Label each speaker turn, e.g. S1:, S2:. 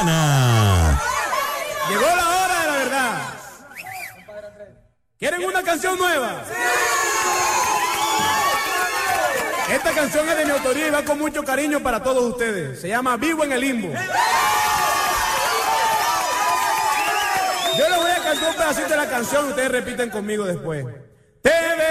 S1: Urbana.
S2: Llegó la hora de la verdad. ¿Quieren una canción nueva? Esta canción es de mi autoría y va con mucho cariño para todos ustedes. Se llama Vivo en el Limbo. Yo les voy a cantar un pedacito de la canción y ustedes repiten conmigo después.